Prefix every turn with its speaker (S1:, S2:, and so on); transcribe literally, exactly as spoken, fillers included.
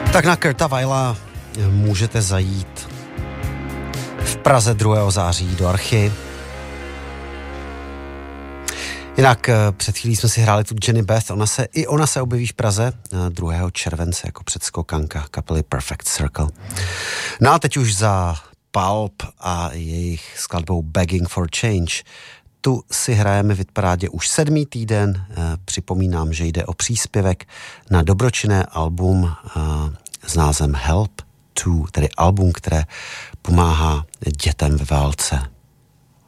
S1: Tak na Kurta Weila můžete zajít v Praze druhého září do Archy. Jinak před chvílí jsme si hráli tu Jenny Beth, ona se, i ona se objeví v Praze druhého července jako předskokanka kapely Perfect Circle. No a teď už za Pulp a jejich skladbou Begging for Change. Tu si hrajeme v Hitparádě už sedmý týden. Připomínám, že jde o příspěvek na dobročinné album s názvem Help to, tedy album, které pomáhá dětem ve válce.